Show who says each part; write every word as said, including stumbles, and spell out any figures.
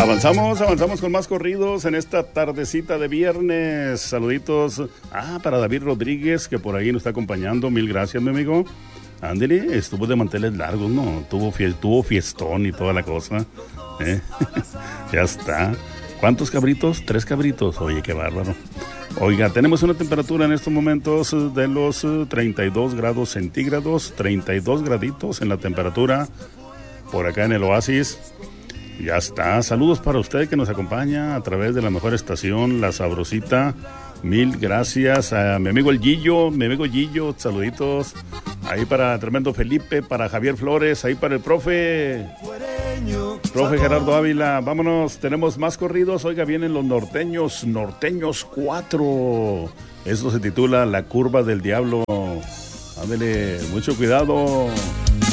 Speaker 1: Avanzamos, avanzamos con más corridos en esta tardecita de viernes. Saluditos, ah, para David Rodríguez, que por ahí nos está acompañando. Mil gracias, mi amigo. Ándele, estuvo de manteles largos, ¿no? Tuvo, fie tuvo fiestón y toda la cosa. ¿Eh? Ya está. ¿Cuántos cabritos? Tres cabritos. Oye, qué bárbaro. Oiga, tenemos una temperatura en estos momentos de los treinta y dos grados centígrados, treinta y dos graditos en la temperatura por acá en el Oasis. Ya está. Saludos para usted que nos acompaña a través de la mejor estación, La Sabrosita. Mil gracias a mi amigo el Gillo, mi amigo Gillo, saluditos. Ahí para Tremendo Felipe, para Javier Flores, ahí para el profe, profe Gerardo Ávila. Vámonos, tenemos más corridos. Oiga, vienen los norteños, norteños cuatro. Esto se titula La Curva del Diablo. Ándele, mucho cuidado.